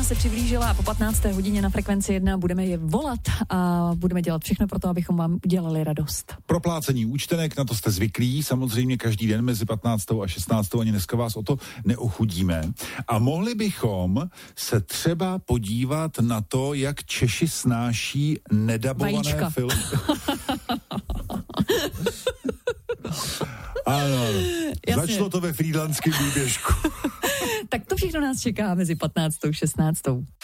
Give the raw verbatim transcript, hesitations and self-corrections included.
hodina se přiblížila a po patnácté hodině na Frekvenci jedna budeme je volat a budeme dělat všechno pro to, abychom vám udělali radost. Proplácení účtenek, na to jste zvyklí, samozřejmě každý den mezi patnáctou a šestnáctou, ani dneska vás o to neochudíme. A mohli bychom se třeba podívat na to, jak Češi snáší nedabované filmy. Ano, ano. Začalo to ve frýdlantském výběžku. Tak to všechno nás čeká mezi patnáctou a šestnáctou.